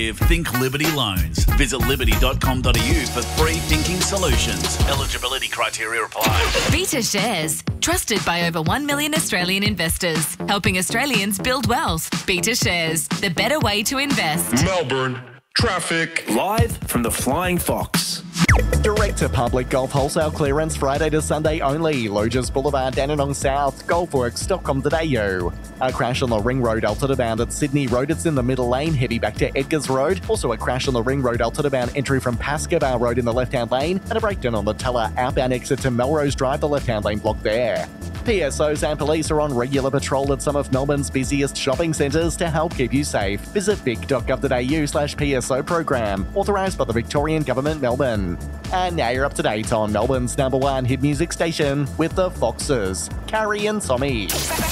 Think Liberty Loans. Visit liberty.com.au for free thinking solutions. Eligibility criteria apply. Beta Shares. Trusted by over 1 million Australian investors. Helping Australians build wealth. Beta Shares. The better way to invest. Melbourne. Traffic. Live from the Flying Fox. Direct to public golf wholesale clearance Friday to Sunday only. Loges Boulevard, Dandenong South, golfworks.com.au. A crash on the Ring Road Alta bound at Sydney Road. It's in the middle lane, heading back to Edgars Road. Also a crash on the Ring Road Alta bound entry from Pascoe Road in the left-hand lane. And a breakdown on the Tulla outbound exit to Melrose Drive, the left-hand lane blocked there. PSOs and police are on regular patrol at some of Melbourne's busiest shopping centres to help keep you safe. Visit vic.gov.au/PSO program. Authorised by the Victorian Government, Melbourne. And now you're up to date on Melbourne's #1 hit music station with the Foxes, Carrie and Tommy.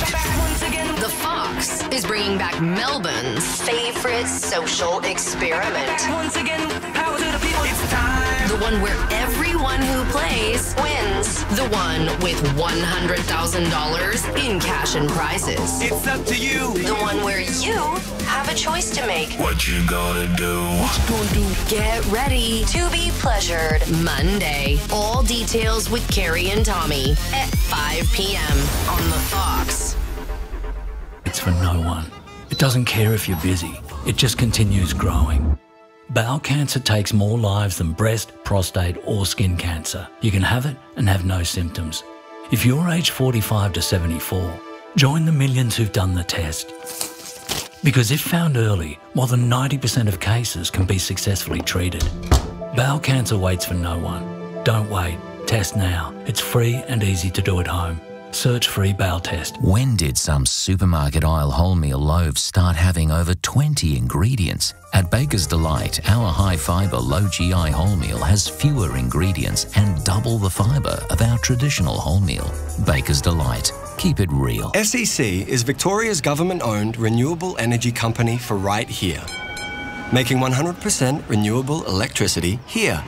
The Fox is bringing back Melbourne's favourite social experiment. Once again, power to the people, it's time. The one where everyone who plays wins. The one with $100,000 in cash and prizes. It's up to you. The one where you have a choice to make. What you gonna do? Get ready to be pleasured Monday. All details with Carrie and Tommy at 5 p.m. on The Fox. It's for no one. It doesn't care if you're busy. It just continues growing. Bowel cancer takes more lives than breast, prostate or skin cancer. You can have it and have no symptoms. If you're aged 45 to 74, join the millions who've done the test. Because if found early, more than 90% of cases can be successfully treated. Bowel cancer waits for no one. Don't wait. Test now. It's free and easy to do at home. Search free bowel test. When did some supermarket aisle wholemeal loaves start having over 20 ingredients? At Baker's Delight, our high-fibre, low-GI wholemeal has fewer ingredients and double the fibre of our traditional wholemeal. Baker's Delight. Keep it real. SEC is Victoria's government-owned renewable energy company for right here. Making 100% renewable electricity here.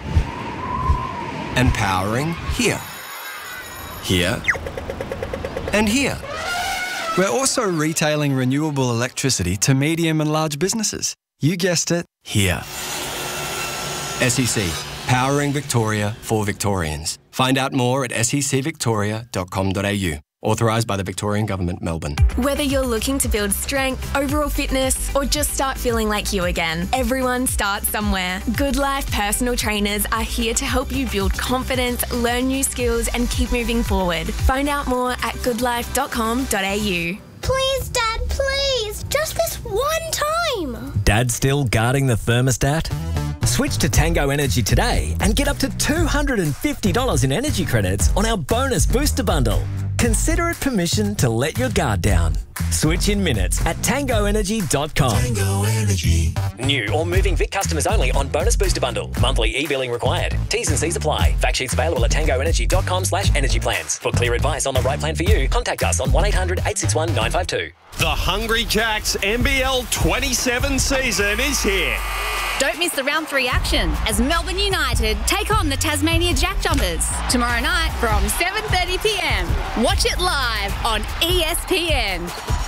And powering here. Here. And here. We're also retailing renewable electricity to medium and large businesses. You guessed it, here. SEC, powering Victoria for Victorians. Find out more at secvictoria.com.au. Authorised by the Victorian Government, Melbourne. Whether you're looking to build strength, overall fitness, or just start feeling like you again, everyone starts somewhere. Good Life personal trainers are here to help you build confidence, learn new skills, and keep moving forward. Find out more at goodlife.com.au. Please, Dad, please. Just this one time. Dad still guarding the thermostat? Switch to Tango Energy today and get up to $250 in energy credits on our bonus booster bundle. Consider it permission to let your guard down. Switch in minutes at tangoenergy.com. Tango Energy. New or moving Vic customers only on bonus booster bundle. Monthly e-billing required. T's and C's apply. Fact sheets available at tangoenergy.com/energy plans. For clear advice on the right plan for you, contact us on 1800 861 952. The Hungry Jacks NBL 27 season is here. Don't miss the round 3 action as Melbourne United take on the Tasmania Jack Jumpers tomorrow night from 7:30 p.m. Watch it live on ESPN.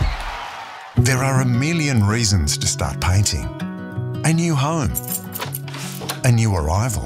There are a million reasons to start painting. A new home, a new arrival,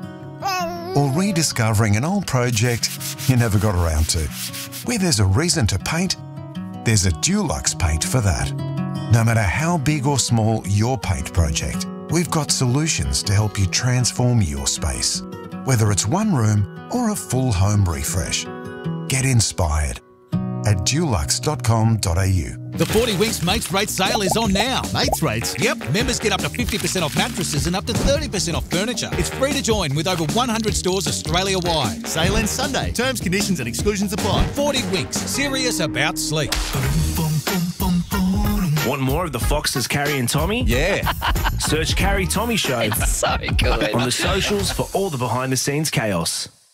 or rediscovering an old project you never got around to. Where there's a reason to paint, there's a Dulux paint for that. No matter how big or small your paint project, we've got solutions to help you transform your space, whether it's one room or a full home refresh. Get inspired at dulux.com.au. The 40 Winks Mates Rate sale is on now. Mates Rates? Yep. Members get up to 50% off mattresses and up to 30% off furniture. It's free to join with over 100 stores Australia-wide. Sale ends Sunday. Terms, conditions and exclusions apply. 40 Winks. Serious about sleep. Want more of the Foxes, Carrie and Tommy? Yeah. Search Carrie Tommy Show. It's so good. On the socials for all the behind-the-scenes chaos.